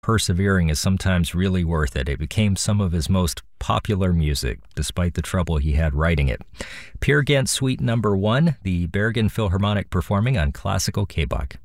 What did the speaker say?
persevering is sometimes really worth it. It became some of his most popular music, despite the trouble he had writing it. Peer Gynt Suite Number 1, the Bergen Philharmonic performing on Classical K-Bach.